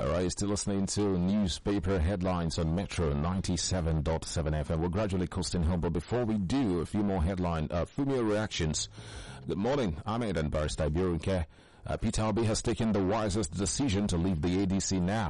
All right, still listening to newspaper headlines on Metro 97.7 FM. We're gradually coasting home, but before we do, a few more reactions. Good morning, Ahmed and Barrister Birunke. Peter Obi has taken the wisest decision to leave the ADC now.